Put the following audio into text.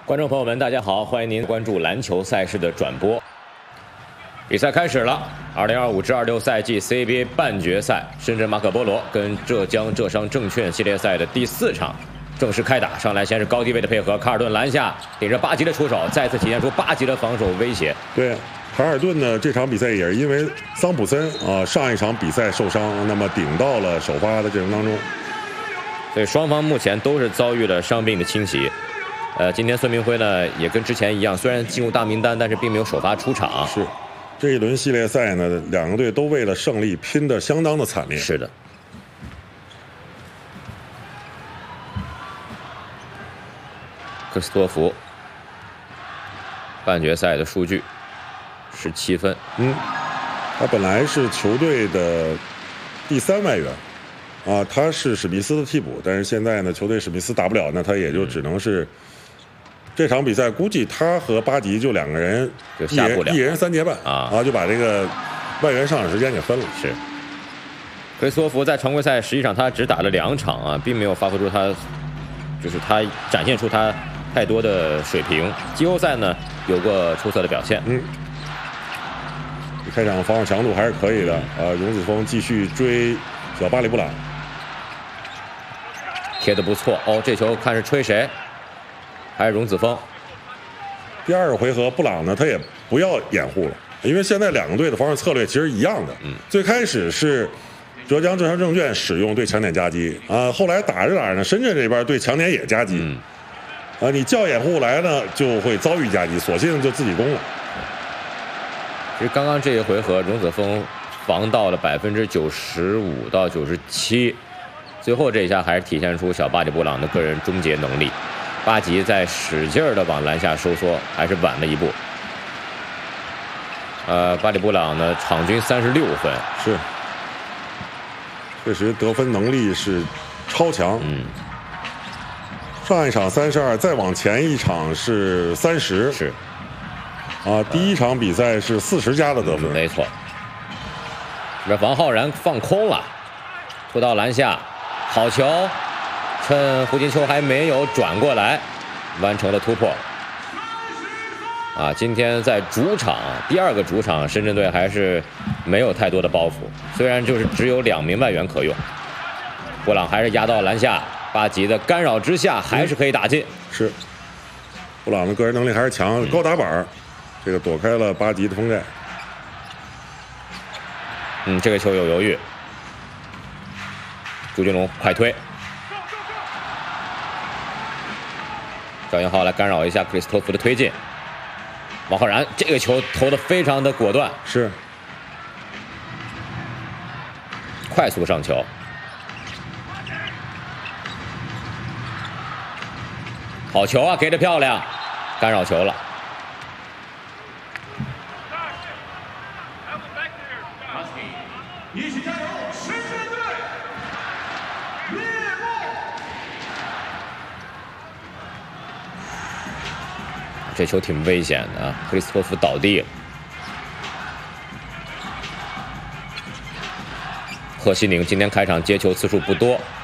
观众朋友们，大家好，欢迎您关注篮球赛事的转播。比赛开始了，2025至26赛季 CBA 半决赛，深圳马可波罗跟浙江浙商证券系列赛的第4场正式开打。上来先是高低位的配合，卡尔顿篮下顶着巴吉的出手，再次体现出巴吉的防守威胁。 对，卡尔顿呢这场比赛也是因为桑普森上一场比赛受伤，那么顶到了首发的阵容当中， 所以双方目前都是遭遇了伤病的侵袭。今天孙明晖呢也跟之前一样，虽然进入大名单，但是并没有首发出场。 是。这一轮系列赛呢，两个队都为了胜利拼得相当的惨烈。 是的。克斯托弗半决赛的数据17分。 他本来是球队的第3外援，他是史密斯的替补，但是现在呢，球队史密斯打不了，那他也就只能是。这场比赛估计他和巴吉就2个人， 就下不了， 一人3节半就把这个外援上场时间给分了。 是。克里斯托弗在常规赛实际上他只打了2场并没有发挥出他展现出他太多的水平。季后赛呢有过出色的表现。 开场防守强度还是可以的。荣子峰继续追小巴里布朗， 贴得不错。这球看是吹谁？还是荣子峰。 第2个回合，布朗呢他也不要掩护了，因为现在2个队的防守策略其实一样的。最开始是浙江浙商证券使用对强点夹击后来打着打着呢，深圳这边对强点也夹击。你叫掩护来呢，就会遭遇夹击，索性就自己攻了。 其实刚刚这一回合，荣子峰防到了95%到97%，最后这一下还是体现出小巴里布朗的个人终结能力。巴吉在使劲的往篮下收缩，还是晚了一步。巴里布朗呢，场均36分， 是，确实得分能力是超强。上一场32，再往前一场是30， 是。 第一场比赛是40加的得分， 没错。这王浩然放空了，拖到篮下，好球。趁胡金秋还没有转过来，完成了突破。今天在主场第2个主场，深圳队还是没有太多的包袱，虽然就是只有2名外援可用。布朗还是压到篮下，巴吉的干扰之下还是可以打进。 是，布朗的个人能力还是强，高打板，这个躲开了巴吉的封盖。 这个球有犹豫，朱军龙快推。赵云浩来干扰一下克里斯托弗的推进，王浩然这个球投得非常的果断， 是快速上球，好球给得漂亮，干扰球了。这球挺危险的克里斯托弗倒地了。贺西宁今天开场接球次数不多